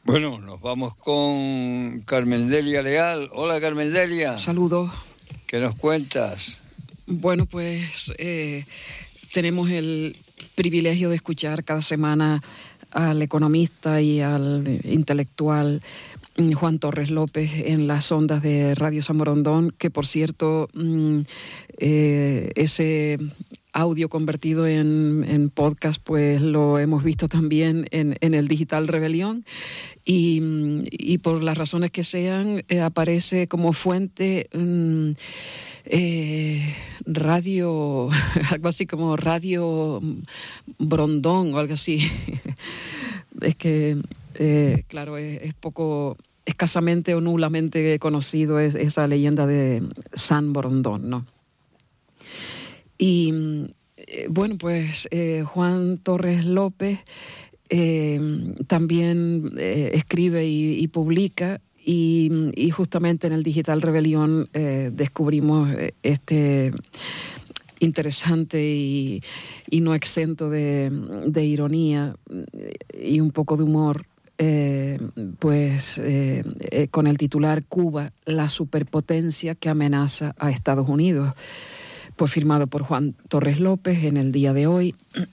Bueno, nos vamos con Carmen Delia Leal. Hola, Carmen Delia. Saludos. ¿Qué nos cuentas? Bueno, pues tenemos el privilegio de escuchar cada semana al economista y al intelectual Juan Torres López en las ondas de Radio San Borondón, que por cierto, ese audio convertido en podcast, pues lo hemos visto también en el Digital Rebelión y por las razones que sean, aparece como fuente radio, algo así como Radio Brondón o algo así. Es que, claro, es poco, escasamente o nulamente conocido esa leyenda de San Borondón, ¿no? Y bueno, pues Juan Torres López también escribe y publica, y justamente en el Digital Rebelión descubrimos este interesante y no exento de ironía y un poco de humor, con el titular Cuba, la superpotencia que amenaza a Estados Unidos, pues firmado por Juan Torres López en el día de hoy,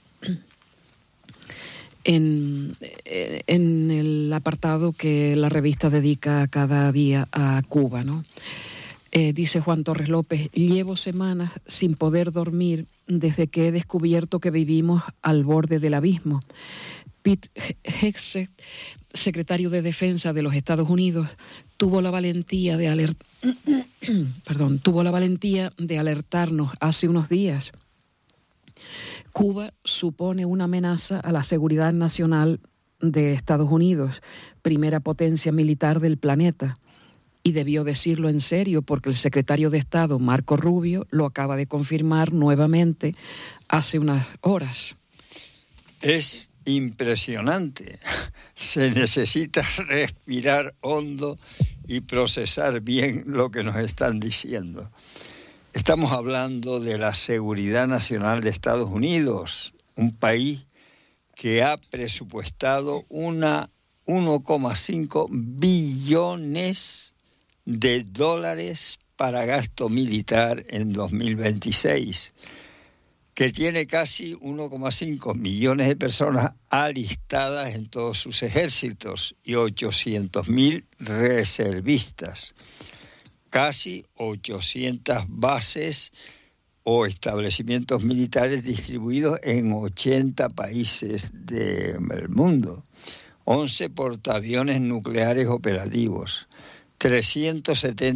en el apartado que la revista dedica cada día a Cuba, ¿no? Dice Juan Torres López: llevo semanas sin poder dormir desde que he descubierto que vivimos al borde del abismo. Pete Hegseth, secretario de Defensa de los Estados Unidos, tuvo la valentía de alertarnos hace unos días. Cuba supone una amenaza a la seguridad nacional de Estados Unidos, primera potencia militar del planeta. Y debió decirlo en serio, porque el secretario de Estado, Marco Rubio, lo acaba de confirmar nuevamente hace unas horas. Es impresionante. Se necesita respirar hondo y procesar bien lo que nos están diciendo. Estamos hablando de la seguridad nacional de Estados Unidos, un país que ha presupuestado 1,5 billones de dólares para gasto militar en 2026, que tiene casi 1,5 millones de personas alistadas en todos sus ejércitos y 800.000 reservistas, casi 800 bases o establecimientos militares distribuidos en 80 países del mundo, 11 portaaviones nucleares operativos, 370